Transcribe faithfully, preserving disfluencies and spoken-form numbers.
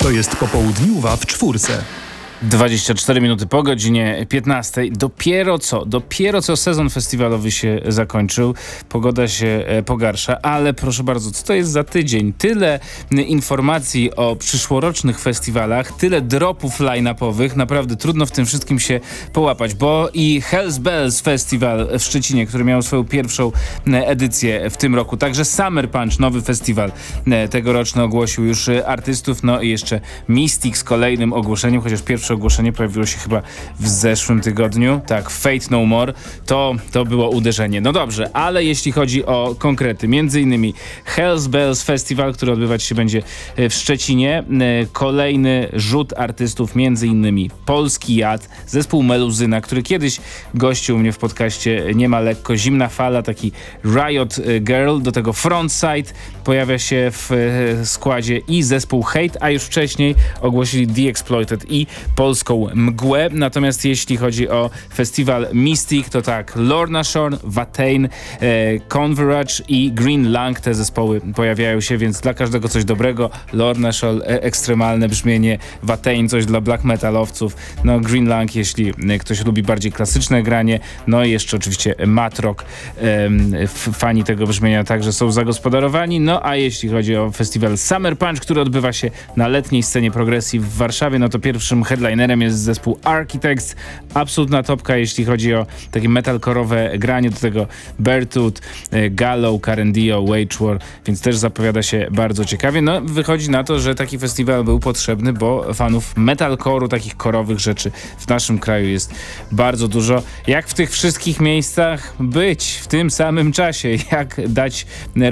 To jest popołudniuwa w czwórce. dwadzieścia cztery minuty po godzinie piętnastej. Dopiero co, dopiero co sezon festiwalowy się zakończył. Pogoda się e, pogarsza, ale proszę bardzo, co to jest za tydzień? Tyle m, informacji o przyszłorocznych festiwalach, tyle dropów line-upowych. Naprawdę trudno w tym wszystkim się połapać, bo i Hells Bells Festival w Szczecinie, który miał swoją pierwszą m, edycję w tym roku. Także Summer Punch, nowy festiwal m, tegoroczny, ogłosił już e, artystów. No i jeszcze Mystic z kolejnym ogłoszeniem, chociaż pierwsze ogłoszenie pojawiło się chyba w zeszłym tygodniu. Tak, Fate No More. To, to było uderzenie. No dobrze, ale jeśli chodzi o konkrety, między innymi Hells Bells Festival, który odbywać się będzie w Szczecinie. Kolejny rzut artystów, między innymi Polski Jad, zespół Meluzyna, który kiedyś gościł mnie w podcaście Nie ma lekko, Zimna Fala, taki Riot Girl, do tego Frontside pojawia się w składzie i zespół Hate, a już wcześniej ogłosili The Exploited i Polską Mgłę. Natomiast jeśli chodzi o festiwal Mystic, to tak, Lorna Shore, Watain, e, Converge i Green Lung, te zespoły pojawiają się, więc dla każdego coś dobrego. Lorna Shore, e, ekstremalne brzmienie, Watain, coś dla black metalowców, no Green Lung, jeśli e, ktoś lubi bardziej klasyczne granie, no i jeszcze oczywiście Matrock, e, fani tego brzmienia także są zagospodarowani. No a jeśli chodzi o festiwal Summer Punch, który odbywa się na letniej scenie progresji w Warszawie, no to pierwszym headlinerem jest zespół Architects. Absolutna topka, jeśli chodzi o takie metalkorowe granie, do tego Beartooth, Gallow, Karen Dio, Wage War, więc też zapowiada się bardzo ciekawie. No wychodzi na to, że taki festiwal był potrzebny, bo fanów metalcore'u, takich korowych rzeczy w naszym kraju jest bardzo dużo. Jak w tych wszystkich miejscach być w tym samym czasie? Jak dać